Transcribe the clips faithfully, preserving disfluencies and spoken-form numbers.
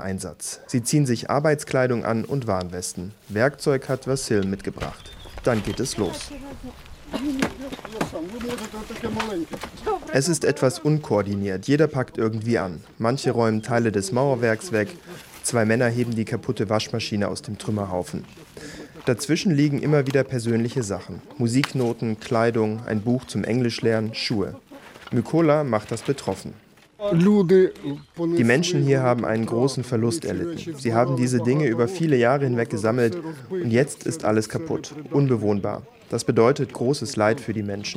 Einsatz. Sie ziehen sich Arbeitskleidung an und Warnwesten. Werkzeug hat Vassil mitgebracht. Dann geht es los. Es ist etwas unkoordiniert. Jeder packt irgendwie an. Manche räumen Teile des Mauerwerks weg. Zwei Männer heben die kaputte Waschmaschine aus dem Trümmerhaufen. Dazwischen liegen immer wieder persönliche Sachen. Musiknoten, Kleidung, ein Buch zum Englischlernen, Schuhe. Mykola macht das betroffen. Die Menschen hier haben einen großen Verlust erlitten. Sie haben diese Dinge über viele Jahre hinweg gesammelt und jetzt ist alles kaputt, unbewohnbar. Das bedeutet großes Leid für die Menschen.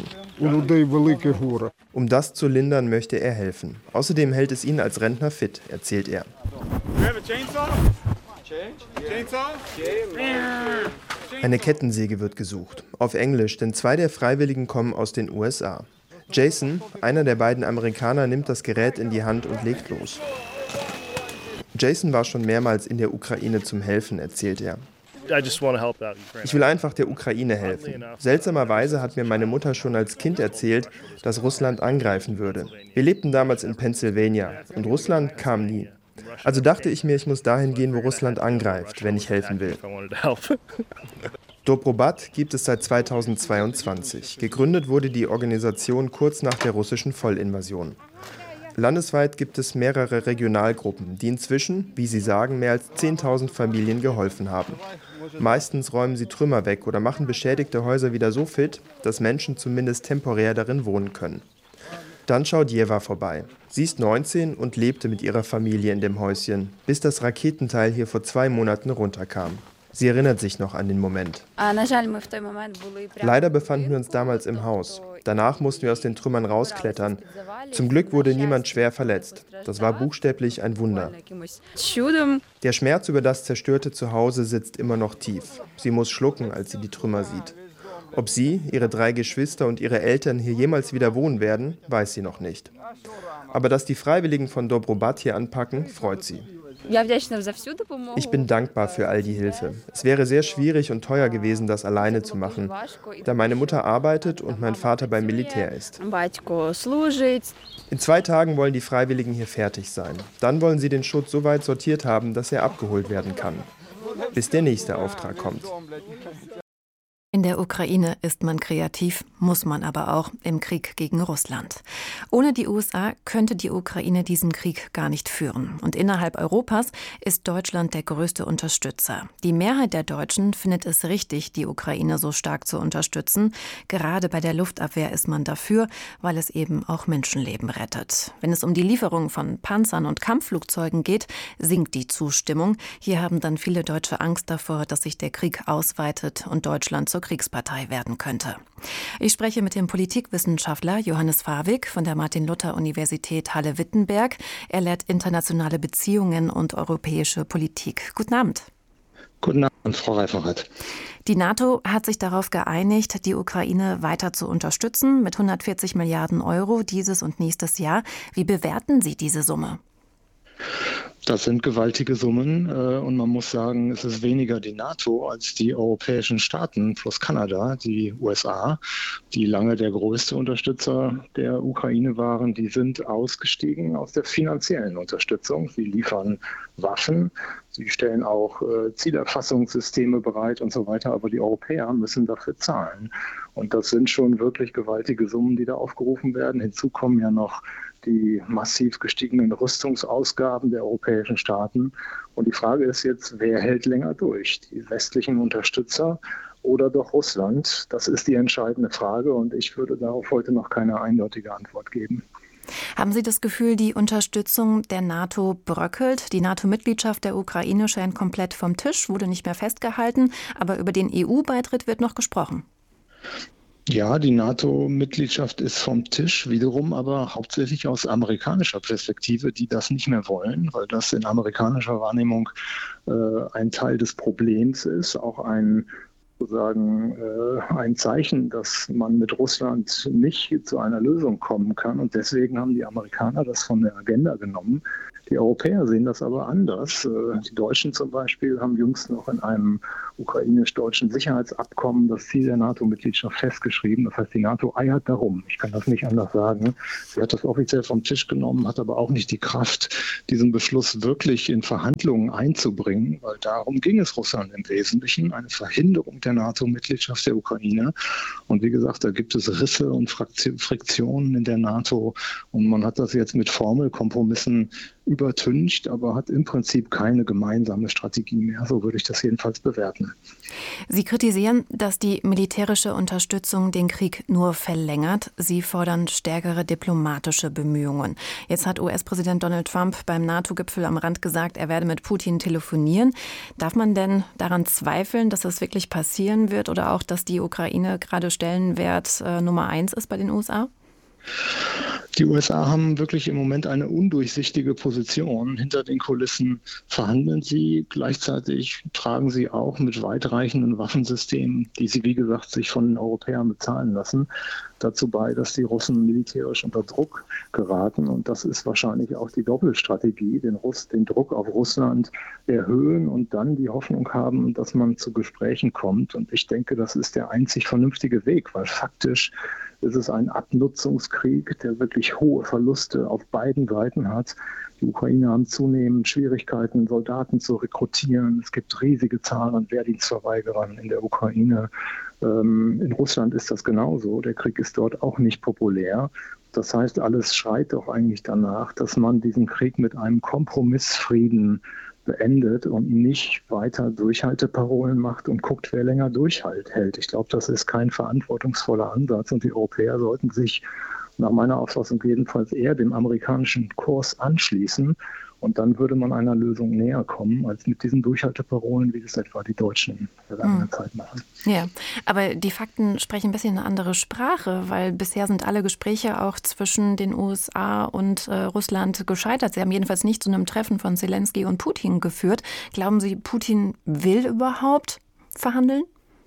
Um das zu lindern, möchte er helfen. Außerdem hält es ihn als Rentner fit, erzählt er. Eine Kettensäge wird gesucht, auf Englisch, denn zwei der Freiwilligen kommen aus den U S A. Jason, einer der beiden Amerikaner, nimmt das Gerät in die Hand und legt los. Jason war schon mehrmals in der Ukraine zum Helfen, erzählt er. Ich will einfach der Ukraine helfen. Seltsamerweise hat mir meine Mutter schon als Kind erzählt, dass Russland angreifen würde. Wir lebten damals in Pennsylvania und Russland kam nie. Also dachte ich mir, ich muss dahin gehen, wo Russland angreift, wenn ich helfen will. Dobrobat gibt es seit zweitausendzweiundzwanzig. Gegründet wurde die Organisation kurz nach der russischen Vollinvasion. Landesweit gibt es mehrere Regionalgruppen, die inzwischen, wie sie sagen, mehr als zehntausend Familien geholfen haben. Meistens räumen sie Trümmer weg oder machen beschädigte Häuser wieder so fit, dass Menschen zumindest temporär darin wohnen können. Dann schaut Jeva vorbei. Sie ist neunzehn und lebte mit ihrer Familie in dem Häuschen, bis das Raketenteil hier vor zwei Monaten runterkam. Sie erinnert sich noch an den Moment. Leider befanden wir uns damals im Haus. Danach mussten wir aus den Trümmern rausklettern. Zum Glück wurde niemand schwer verletzt. Das war buchstäblich ein Wunder. Der Schmerz über das zerstörte Zuhause sitzt immer noch tief. Sie muss schlucken, als sie die Trümmer sieht. Ob sie, ihre drei Geschwister und ihre Eltern hier jemals wieder wohnen werden, weiß sie noch nicht. Aber dass die Freiwilligen von Dobrobat hier anpacken, freut sie. Ich bin dankbar für all die Hilfe. Es wäre sehr schwierig und teuer gewesen, das alleine zu machen, da meine Mutter arbeitet und mein Vater beim Militär ist. In zwei Tagen wollen die Freiwilligen hier fertig sein. Dann wollen sie den Schutt so weit sortiert haben, dass er abgeholt werden kann, bis der nächste Auftrag kommt. In der Ukraine ist man kreativ, muss man aber auch im Krieg gegen Russland. Ohne die U S A könnte die Ukraine diesen Krieg gar nicht führen. Und innerhalb Europas ist Deutschland der größte Unterstützer. Die Mehrheit der Deutschen findet es richtig, die Ukraine so stark zu unterstützen. Gerade bei der Luftabwehr ist man dafür, weil es eben auch Menschenleben rettet. Wenn es um die Lieferung von Panzern und Kampfflugzeugen geht, sinkt die Zustimmung. Hier haben dann viele Deutsche Angst davor, dass sich der Krieg ausweitet und Deutschland zur Kriegspartei werden könnte. Ich spreche mit dem Politikwissenschaftler Johannes Fawig von der Martin-Luther-Universität Halle-Wittenberg. Er lehrt internationale Beziehungen und europäische Politik. Guten Abend. Guten Abend, Frau Reifenrath. Die NATO hat sich darauf geeinigt, die Ukraine weiter zu unterstützen mit hundertvierzig Milliarden Euro dieses und nächstes Jahr. Wie bewerten Sie diese Summe? Das sind gewaltige Summen und man muss sagen, es ist weniger die NATO als die europäischen Staaten plus Kanada, die U S A, die lange der größte Unterstützer der Ukraine waren. Die sind ausgestiegen aus der finanziellen Unterstützung. Sie liefern Waffen, sie stellen auch Zielerfassungssysteme bereit und so weiter, aber die Europäer müssen dafür zahlen. Und das sind schon wirklich gewaltige Summen, die da aufgerufen werden. Hinzu kommen ja noch die massiv gestiegenen Rüstungsausgaben der europäischen Staaten. Und die Frage ist jetzt, wer hält länger durch? Die westlichen Unterstützer oder doch Russland? Das ist die entscheidende Frage und ich würde darauf heute noch keine eindeutige Antwort geben. Haben Sie das Gefühl, die Unterstützung der NATO bröckelt? Die NATO-Mitgliedschaft der Ukraine scheint komplett vom Tisch, wurde nicht mehr festgehalten, aber über den E U-Beitritt wird noch gesprochen. Ja, die NATO-Mitgliedschaft ist vom Tisch, wiederum aber hauptsächlich aus amerikanischer Perspektive, die das nicht mehr wollen, weil das in amerikanischer Wahrnehmung äh, ein Teil des Problems ist, auch ein sozusagen äh, ein Zeichen, dass man mit Russland nicht zu einer Lösung kommen kann. Und deswegen haben die Amerikaner das von der Agenda genommen. Die Europäer sehen das aber anders. Die Deutschen zum Beispiel haben jüngst noch in einem ukrainisch-deutschen Sicherheitsabkommen das Ziel der NATO-Mitgliedschaft festgeschrieben. Das heißt, die NATO eiert darum. Ich kann das nicht anders sagen. Sie hat das offiziell vom Tisch genommen, hat aber auch nicht die Kraft, diesen Beschluss wirklich in Verhandlungen einzubringen, weil darum ging es Russland im Wesentlichen, eine Verhinderung der NATO-Mitgliedschaft der Ukraine. Und wie gesagt, da gibt es Risse und Friktionen in der NATO. Und man hat das jetzt mit Formelkompromissen übertüncht, aber hat im Prinzip keine gemeinsame Strategie mehr. So würde ich das jedenfalls bewerten. Sie kritisieren, dass die militärische Unterstützung den Krieg nur verlängert. Sie fordern stärkere diplomatische Bemühungen. Jetzt hat U S-Präsident Donald Trump beim NATO-Gipfel am Rand gesagt, er werde mit Putin telefonieren. Darf man denn daran zweifeln, dass das wirklich passieren wird oder auch, dass die Ukraine gerade Stellenwert äh, Nummer eins ist bei den U S A? Die U S A haben wirklich im Moment eine undurchsichtige Position. Hinter den Kulissen verhandeln sie. Gleichzeitig tragen sie auch mit weitreichenden Waffensystemen, die sie, wie gesagt, sich von den Europäern bezahlen lassen, dazu bei, dass die Russen militärisch unter Druck geraten. Und das ist wahrscheinlich auch die Doppelstrategie, den, Russ, den Druck auf Russland erhöhen und dann die Hoffnung haben, dass man zu Gesprächen kommt. Und ich denke, das ist der einzig vernünftige Weg, weil faktisch ist es ein Abnutzungskrieg, der wirklich hohe Verluste auf beiden Seiten hat. Die Ukrainer haben zunehmend Schwierigkeiten, Soldaten zu rekrutieren. Es gibt riesige Zahlen an Wehrdienstverweigerern in der Ukraine. Ähm, in Russland ist das genauso. Der Krieg ist dort auch nicht populär. Das heißt, alles schreit doch eigentlich danach, dass man diesen Krieg mit einem Kompromissfrieden beendet und nicht weiter Durchhalteparolen macht und guckt, wer länger durchhält. Ich glaube, das ist kein verantwortungsvoller Ansatz und die Europäer sollten sich nach meiner Auffassung jedenfalls eher dem amerikanischen Kurs anschließen und dann würde man einer Lösung näher kommen, als mit diesen Durchhalteparolen, wie das etwa die Deutschen in der vergangenen Zeit machen. Ja, aber die Fakten sprechen ein bisschen eine andere Sprache, weil bisher sind alle Gespräche auch zwischen den U S A und äh, Russland gescheitert. Sie haben jedenfalls nicht zu einem Treffen von Zelensky und Putin geführt. Glauben Sie, Putin will überhaupt verhandeln?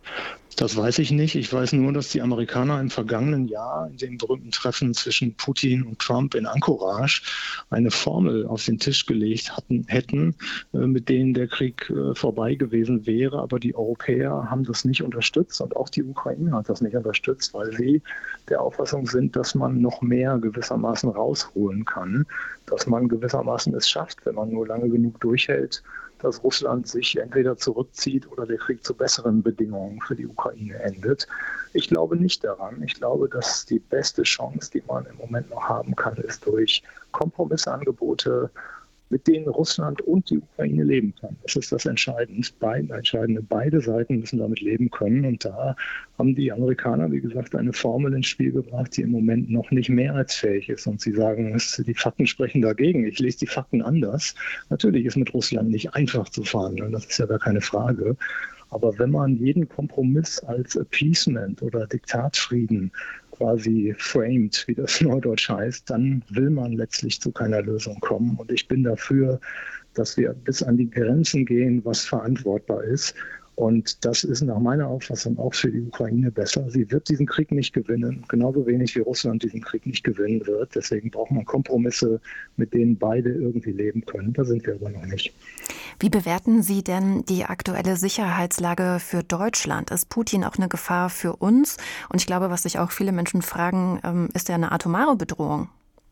Das weiß ich nicht. Ich weiß nur, dass die Amerikaner im vergangenen Jahr in dem berühmten Treffen zwischen Putin und Trump in Anchorage eine Formel auf den Tisch gelegt hatten, hätten, mit denen der Krieg vorbei gewesen wäre. Aber die Europäer haben das nicht unterstützt und auch die Ukraine hat das nicht unterstützt, weil sie der Auffassung sind, dass man noch mehr gewissermaßen rausholen kann, dass man gewissermaßen es schafft, wenn man nur lange genug durchhält, dass Russland sich entweder zurückzieht oder der Krieg zu besseren Bedingungen für die Ukraine endet. Ich glaube nicht daran. Ich glaube, dass die beste Chance, die man im Moment noch haben kann, ist durch Kompromissangebote, mit denen Russland und die Ukraine leben kann. Das ist das Entscheidende. Beide, Entscheidende. Beide Seiten müssen damit leben können. Und da haben die Amerikaner, wie gesagt, eine Formel ins Spiel gebracht, die im Moment noch nicht mehrheitsfähig ist. Und sie sagen, die Fakten sprechen dagegen. Ich lese die Fakten anders. Natürlich ist mit Russland nicht einfach zu verhandeln. Das ist ja gar keine Frage. Aber wenn man jeden Kompromiss als Appeasement oder Diktatfrieden quasi framed, wie das neudeutsch heißt, dann will man letztlich zu keiner Lösung kommen. Und ich bin dafür, dass wir bis an die Grenzen gehen, was verantwortbar ist. Und das ist nach meiner Auffassung auch für die Ukraine besser. Sie wird diesen Krieg nicht gewinnen, genauso wenig wie Russland diesen Krieg nicht gewinnen wird. Deswegen braucht man Kompromisse, mit denen beide irgendwie leben können. Da sind wir aber noch nicht. Wie bewerten Sie denn die aktuelle Sicherheitslage für Deutschland? Ist Putin auch eine Gefahr für uns? Und ich glaube, was sich auch viele Menschen fragen, ist er eine atomare Bedrohung?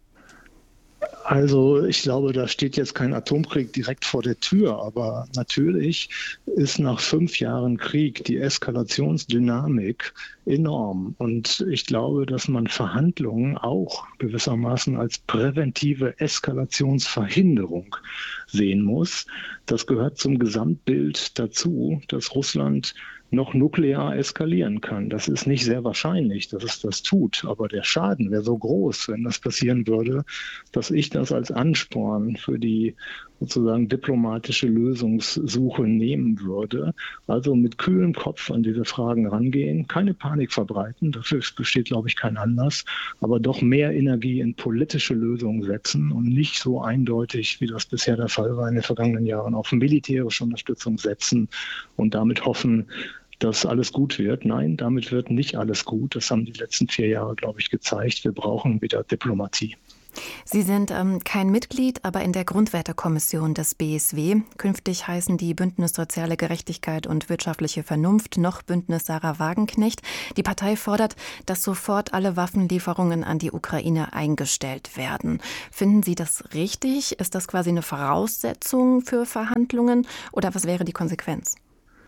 Also ich glaube, da steht jetzt kein Atomkrieg direkt vor der Tür, aber natürlich ist nach fünf Jahren Krieg die Eskalationsdynamik enorm. Und ich glaube, dass man Verhandlungen auch gewissermaßen als präventive Eskalationsverhinderung sehen muss. Das gehört zum Gesamtbild dazu, dass Russland noch nuklear eskalieren kann. Das ist nicht sehr wahrscheinlich, dass es das tut, aber der Schaden wäre so groß, wenn das passieren würde, dass ich das als Ansporn für die sozusagen diplomatische Lösungssuche nehmen würde. Also mit kühlem Kopf an diese Fragen rangehen, keine Panik verbreiten, dafür besteht, glaube ich, kein Anlass, aber doch mehr Energie in politische Lösungen setzen und nicht so eindeutig, wie das bisher der Fall war in den vergangenen Jahren, auf militärische Unterstützung setzen und damit hoffen, dass alles gut wird. Nein, damit wird nicht alles gut. Das haben die letzten vier Jahre, glaube ich, gezeigt. Wir brauchen wieder Diplomatie. Sie sind ähm, kein Mitglied, aber in der Grundwertekommission des B S W. Künftig heißen die Bündnis Soziale Gerechtigkeit und Wirtschaftliche Vernunft noch Bündnis Sarah Wagenknecht. Die Partei fordert, dass sofort alle Waffenlieferungen an die Ukraine eingestellt werden. Finden Sie das richtig? Ist das quasi eine Voraussetzung für Verhandlungen? Oder was wäre die Konsequenz?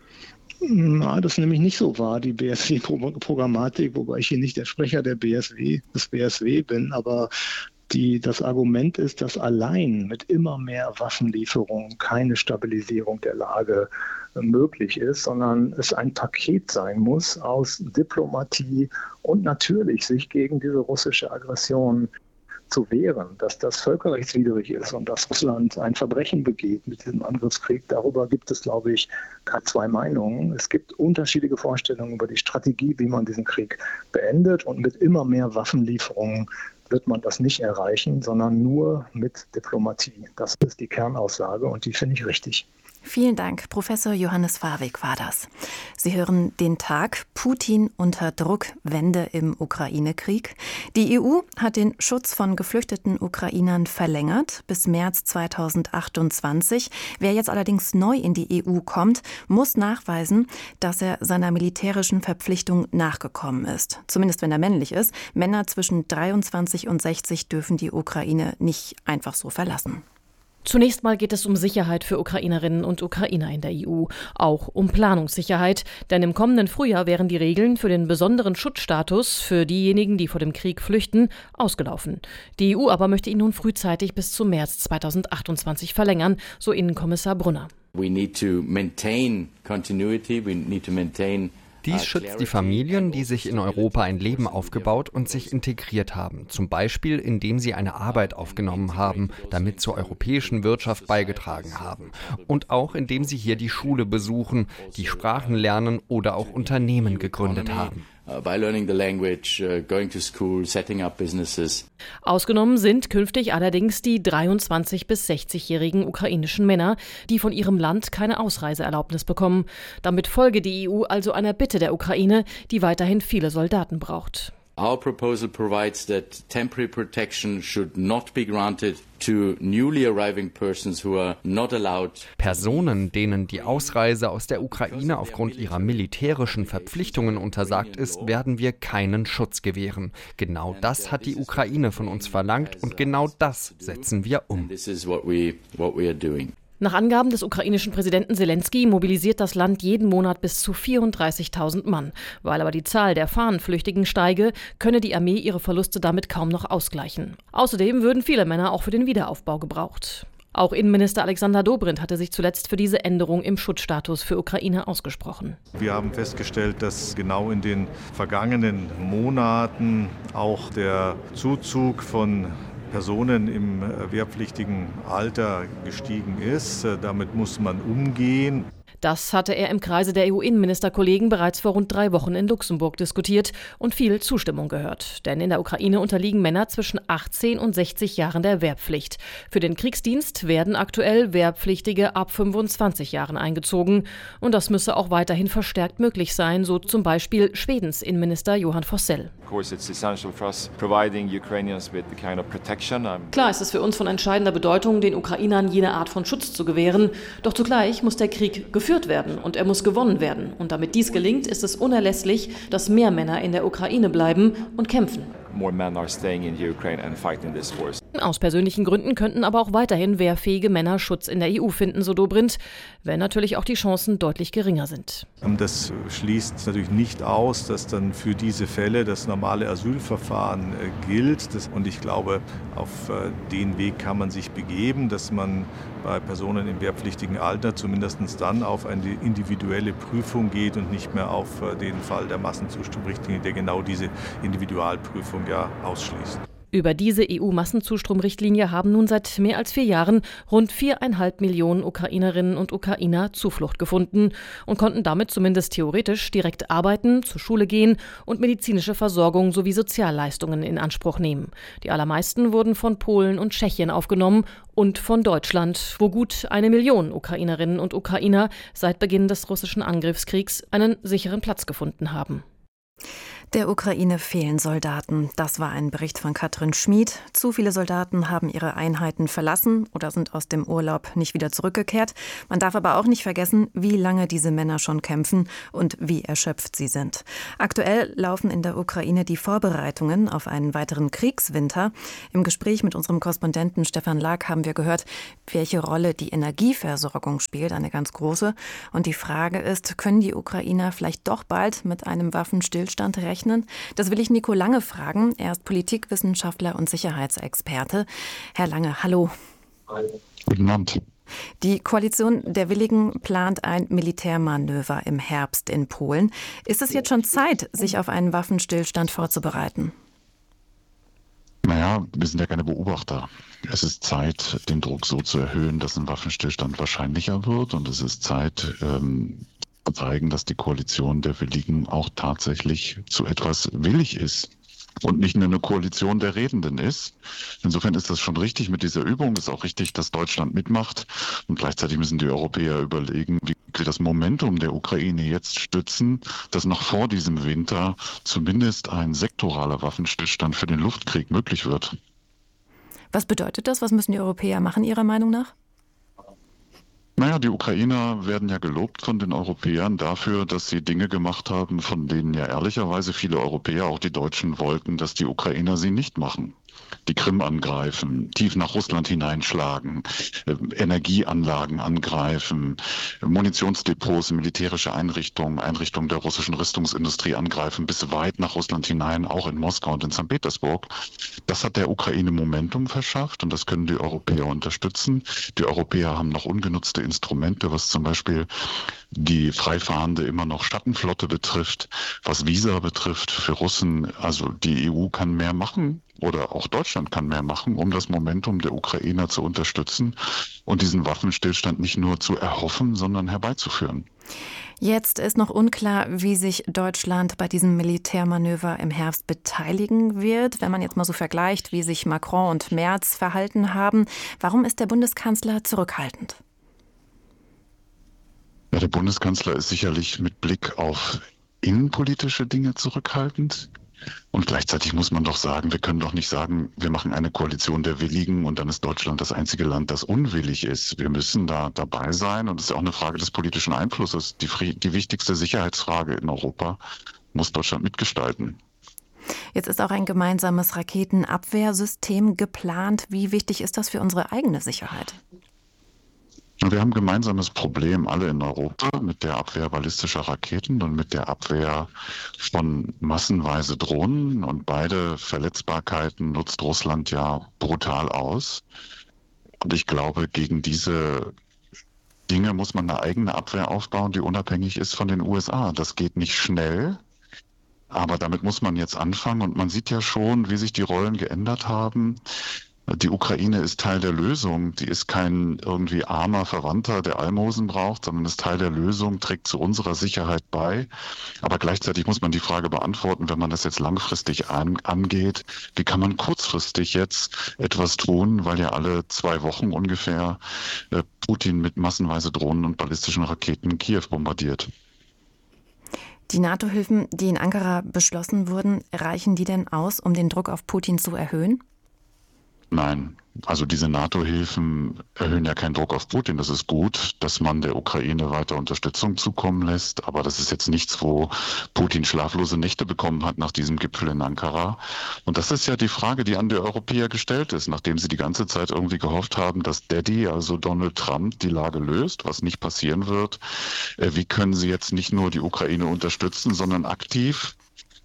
Na, das ist nämlich nicht so wahr, die B S W-Programmatik, wobei ich hier nicht der Sprecher der B S W, des B S W bin, aber Die, das Argument ist, dass allein mit immer mehr Waffenlieferungen keine Stabilisierung der Lage möglich ist, sondern es ein Paket sein muss aus Diplomatie und natürlich sich gegen diese russische Aggression zu wehren, dass das völkerrechtswidrig ist und dass Russland ein Verbrechen begeht mit diesem Angriffskrieg. Darüber gibt es, glaube ich, keine zwei Meinungen. Es gibt unterschiedliche Vorstellungen über die Strategie, wie man diesen Krieg beendet, und mit immer mehr Waffenlieferungen wird man das nicht erreichen, sondern nur mit Diplomatie. Das ist die Kernaussage und die finde ich richtig. Vielen Dank, Professor Johannes Warwick war das. Sie hören den Tag Putin unter Druck, Wende im Ukraine-Krieg. Die E U hat den Schutz von geflüchteten Ukrainern verlängert bis März zweitausendachtundzwanzig. Wer jetzt allerdings neu in die E U kommt, muss nachweisen, dass er seiner militärischen Verpflichtung nachgekommen ist. Zumindest wenn er männlich ist. Männer zwischen dreiundzwanzig und sechzig dürfen die Ukraine nicht einfach so verlassen. Zunächst mal geht es um Sicherheit für Ukrainerinnen und Ukrainer in der E U, auch um Planungssicherheit, denn im kommenden Frühjahr wären die Regeln für den besonderen Schutzstatus für diejenigen, die vor dem Krieg flüchten, ausgelaufen. Die E U aber möchte ihn nun frühzeitig bis zum März zweitausendachtundzwanzig verlängern, so Innenkommissar Brunner. We need to maintain continuity, we need to maintain Dies schützt die Familien, die sich in Europa ein Leben aufgebaut und sich integriert haben. Zum Beispiel, indem sie eine Arbeit aufgenommen haben, damit zur europäischen Wirtschaft beigetragen haben. Und auch, indem sie hier die Schule besuchen, die Sprachen lernen oder auch Unternehmen gegründet haben. By learning the language, uh, going to school, setting up businesses. Ausgenommen sind künftig allerdings die dreiundzwanzig- bis sechzigjährigen ukrainischen Männer, die von ihrem Land keine Ausreiseerlaubnis bekommen. Damit folge die E U also einer Bitte der Ukraine, die weiterhin viele Soldaten braucht. Our proposal provides that temporary protection should not be granted to newly arriving persons who are not allowed. Personen, denen die Ausreise aus der Ukraine aufgrund ihrer militärischen Verpflichtungen untersagt ist, werden wir keinen Schutz gewähren. Genau das hat die Ukraine von uns verlangt und genau das setzen wir um. This is what we what we are doing. Nach Angaben des ukrainischen Präsidenten Selenskyj mobilisiert das Land jeden Monat bis zu vierunddreißigtausend Mann. Weil aber die Zahl der Fahnenflüchtigen steige, könne die Armee ihre Verluste damit kaum noch ausgleichen. Außerdem würden viele Männer auch für den Wiederaufbau gebraucht. Auch Innenminister Alexander Dobrindt hatte sich zuletzt für diese Änderung im Schutzstatus für Ukraine ausgesprochen. Wir haben festgestellt, dass genau in den vergangenen Monaten auch der Zuzug von Personen im wehrpflichtigen Alter gestiegen ist. Damit muss man umgehen. Das hatte er im Kreise der E U-Innenministerkollegen bereits vor rund drei Wochen in Luxemburg diskutiert und viel Zustimmung gehört. Denn in der Ukraine unterliegen Männer zwischen achtzehn und sechzig Jahren der Wehrpflicht. Für den Kriegsdienst werden aktuell Wehrpflichtige ab fünfundzwanzig Jahren eingezogen. Und das müsse auch weiterhin verstärkt möglich sein, so zum Beispiel Schwedens Innenminister Johan Forssell. Klar ist es für uns von entscheidender Bedeutung, den Ukrainern jene Art von Schutz zu gewähren. Doch zugleich muss der Krieg geführt werden und er muss gewonnen werden. Und damit dies gelingt, ist es unerlässlich, dass mehr Männer in der Ukraine bleiben und kämpfen. Aus persönlichen Gründen könnten aber auch weiterhin wehrfähige Männer Schutz in der E U finden, so Dobrindt, wenn natürlich auch die Chancen deutlich geringer sind. Das schließt natürlich nicht aus, dass dann für diese Fälle das normale Asylverfahren gilt. Und ich glaube, auf den Weg kann man sich begeben, dass man bei Personen im wehrpflichtigen Alter zumindest dann auf eine individuelle Prüfung geht und nicht mehr auf den Fall der Massenzustromrichtlinie, der genau diese Individualprüfung ja ausschließt. Über diese E U-Massenzustromrichtlinie haben nun seit mehr als vier Jahren rund viereinhalb Millionen Ukrainerinnen und Ukrainer Zuflucht gefunden und konnten damit zumindest theoretisch direkt arbeiten, zur Schule gehen und medizinische Versorgung sowie Sozialleistungen in Anspruch nehmen. Die allermeisten wurden von Polen und Tschechien aufgenommen und von Deutschland, wo gut eine Million Ukrainerinnen und Ukrainer seit Beginn des russischen Angriffskriegs einen sicheren Platz gefunden haben. Der Ukraine fehlen Soldaten. Das war ein Bericht von Katrin Schmid. Zu viele Soldaten haben ihre Einheiten verlassen oder sind aus dem Urlaub nicht wieder zurückgekehrt. Man darf aber auch nicht vergessen, wie lange diese Männer schon kämpfen und wie erschöpft sie sind. Aktuell laufen in der Ukraine die Vorbereitungen auf einen weiteren Kriegswinter. Im Gespräch mit unserem Korrespondenten Stefan Lag haben wir gehört, welche Rolle die Energieversorgung spielt, eine ganz große. Und die Frage ist, können die Ukrainer vielleicht doch bald mit einem Waffenstillstand rechnen? Das will ich Nico Lange fragen. Er ist Politikwissenschaftler und Sicherheitsexperte. Herr Lange, hallo. Guten Abend. Die Koalition der Willigen plant ein Militärmanöver im Herbst in Polen. Ist es jetzt schon Zeit, sich auf einen Waffenstillstand vorzubereiten? Naja, wir sind ja keine Beobachter. Es ist Zeit, den Druck so zu erhöhen, dass ein Waffenstillstand wahrscheinlicher wird. Und es ist Zeit, ähm, zeigen, dass die Koalition der Willigen auch tatsächlich zu etwas willig ist und nicht nur eine Koalition der Redenden ist. Insofern ist das schon richtig mit dieser Übung. Es ist auch richtig, dass Deutschland mitmacht. Und gleichzeitig müssen die Europäer überlegen, wie wir das Momentum der Ukraine jetzt stützen, dass noch vor diesem Winter zumindest ein sektoraler Waffenstillstand für den Luftkrieg möglich wird. Was bedeutet das? Was müssen die Europäer machen, Ihrer Meinung nach? Naja, die Ukrainer werden ja gelobt von den Europäern dafür, dass sie Dinge gemacht haben, von denen ja ehrlicherweise viele Europäer, auch die Deutschen, wollten, dass die Ukrainer sie nicht machen. Die Krim angreifen, tief nach Russland hineinschlagen, äh, Energieanlagen angreifen, Munitionsdepots, militärische Einrichtungen, Einrichtungen der russischen Rüstungsindustrie angreifen, bis weit nach Russland hinein, auch in Moskau und in Sankt Petersburg. Das hat der Ukraine Momentum verschafft und das können die Europäer unterstützen. Die Europäer haben noch ungenutzte Instrumente, was zum Beispiel die freifahrende immer noch Schattenflotte betrifft, was Visa betrifft für Russen. Also die E U kann mehr machen. Oder auch Deutschland kann mehr machen, um das Momentum der Ukrainer zu unterstützen und diesen Waffenstillstand nicht nur zu erhoffen, sondern herbeizuführen. Jetzt ist noch unklar, wie sich Deutschland bei diesem Militärmanöver im Herbst beteiligen wird. Wenn man jetzt mal so vergleicht, wie sich Macron und Merz verhalten haben, warum ist der Bundeskanzler zurückhaltend? Ja, der Bundeskanzler ist sicherlich mit Blick auf innenpolitische Dinge zurückhaltend. Und gleichzeitig muss man doch sagen, wir können doch nicht sagen, wir machen eine Koalition der Willigen und dann ist Deutschland das einzige Land, das unwillig ist. Wir müssen da dabei sein und es ist ja auch eine Frage des politischen Einflusses. Die, die wichtigste Sicherheitsfrage in Europa muss Deutschland mitgestalten. Jetzt ist auch ein gemeinsames Raketenabwehrsystem geplant. Wie wichtig ist das für unsere eigene Sicherheit? Wir haben ein gemeinsames Problem, alle in Europa, mit der Abwehr ballistischer Raketen und mit der Abwehr von massenweise Drohnen. Und beide Verletzbarkeiten nutzt Russland ja brutal aus. Und ich glaube, gegen diese Dinge muss man eine eigene Abwehr aufbauen, die unabhängig ist von den U S A. Das geht nicht schnell, aber damit muss man jetzt anfangen. Und man sieht ja schon, wie sich die Rollen geändert haben. Die Ukraine ist Teil der Lösung. Die ist kein irgendwie armer Verwandter, der Almosen braucht, sondern ist Teil der Lösung, trägt zu unserer Sicherheit bei. Aber gleichzeitig muss man die Frage beantworten, wenn man das jetzt langfristig an, angeht, wie kann man kurzfristig jetzt etwas tun, weil ja alle zwei Wochen ungefähr äh, Putin mit massenweise Drohnen und ballistischen Raketen Kiew bombardiert. Die NATO-Hilfen, die in Ankara beschlossen wurden, reichen die denn aus, um den Druck auf Putin zu erhöhen? Nein, also diese NATO-Hilfen erhöhen ja keinen Druck auf Putin. Das ist gut, dass man der Ukraine weiter Unterstützung zukommen lässt. Aber das ist jetzt nichts, wo Putin schlaflose Nächte bekommen hat nach diesem Gipfel in Ankara. Und das ist ja die Frage, die an die Europäer gestellt ist, nachdem sie die ganze Zeit irgendwie gehofft haben, dass Daddy, also Donald Trump, die Lage löst, was nicht passieren wird. Wie können sie jetzt nicht nur die Ukraine unterstützen, sondern aktiv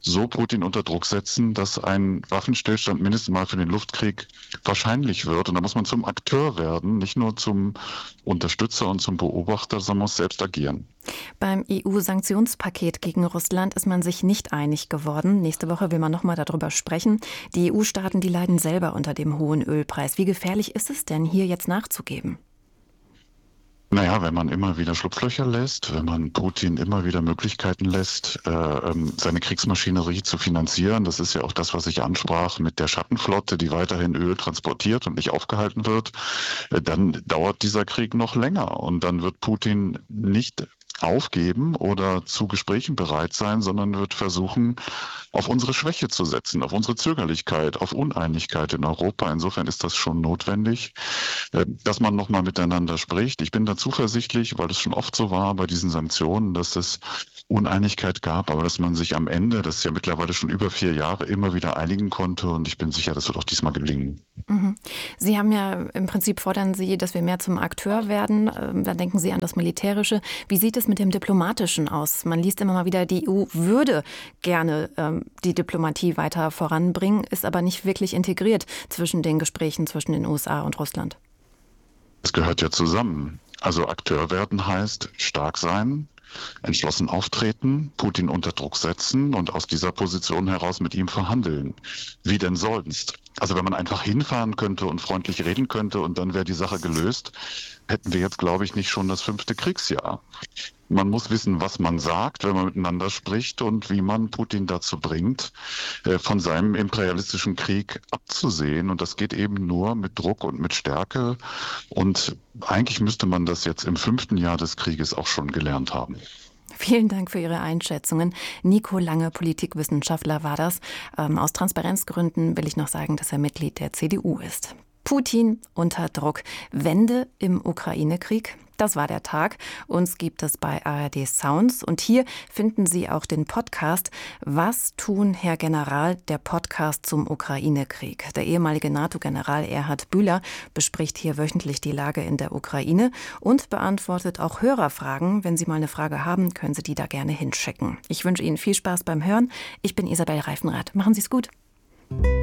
so Putin unter Druck setzen, dass ein Waffenstillstand mindestens mal für den Luftkrieg wahrscheinlich wird. Und da muss man zum Akteur werden, nicht nur zum Unterstützer und zum Beobachter, sondern muss selbst agieren. Beim E U-Sanktionspaket gegen Russland ist man sich nicht einig geworden. Nächste Woche will man noch mal darüber sprechen. Die E U-Staaten, die leiden selber unter dem hohen Ölpreis. Wie gefährlich ist es denn, hier jetzt nachzugeben? Naja, wenn man immer wieder Schlupflöcher lässt, wenn man Putin immer wieder Möglichkeiten lässt, äh, seine Kriegsmaschinerie zu finanzieren, das ist ja auch das, was ich ansprach mit der Schattenflotte, die weiterhin Öl transportiert und nicht aufgehalten wird, äh, dann dauert dieser Krieg noch länger und dann wird Putin nicht aufgeben oder zu Gesprächen bereit sein, sondern wird versuchen, auf unsere Schwäche zu setzen, auf unsere Zögerlichkeit, auf Uneinigkeit in Europa. Insofern ist das schon notwendig, dass man nochmal miteinander spricht. Ich bin da zuversichtlich, weil es schon oft so war bei diesen Sanktionen, dass es Uneinigkeit gab, aber dass man sich am Ende, das ist ja mittlerweile schon über vier Jahre, immer wieder einigen konnte und ich bin sicher, das wird auch diesmal gelingen. Mhm. Sie haben ja im Prinzip, fordern Sie, dass wir mehr zum Akteur werden. Da denken Sie an das Militärische. Wie sieht es mit dem Diplomatischen aus? Man liest immer mal wieder, die E U würde gerne ähm, die Diplomatie weiter voranbringen, ist aber nicht wirklich integriert zwischen den Gesprächen zwischen den U S A und Russland. Es gehört ja zusammen. Also Akteur werden heißt stark sein, entschlossen auftreten, Putin unter Druck setzen und aus dieser Position heraus mit ihm verhandeln. Wie denn sonst? Also wenn man einfach hinfahren könnte und freundlich reden könnte und dann wäre die Sache gelöst, hätten wir jetzt, glaube ich, nicht schon das fünfte Kriegsjahr. Man muss wissen, was man sagt, wenn man miteinander spricht und wie man Putin dazu bringt, von seinem imperialistischen Krieg abzusehen. Und das geht eben nur mit Druck und mit Stärke. Und eigentlich müsste man das jetzt im fünften Jahr des Krieges auch schon gelernt haben. Vielen Dank für Ihre Einschätzungen. Nico Lange, Politikwissenschaftler, war das. Ähm, aus Transparenzgründen will ich noch sagen, dass er Mitglied der C D U ist. Putin unter Druck. Wende im Ukraine-Krieg. Das war der Tag. Uns gibt es bei A R D Sounds. Und hier finden Sie auch den Podcast Was tun, Herr General? Der Podcast zum Ukraine-Krieg. Der ehemalige NATO-General Erhard Bühler bespricht hier wöchentlich die Lage in der Ukraine und beantwortet auch Hörerfragen. Wenn Sie mal eine Frage haben, können Sie die da gerne hinschicken. Ich wünsche Ihnen viel Spaß beim Hören. Ich bin Isabel Reifenrath. Machen Sie es gut.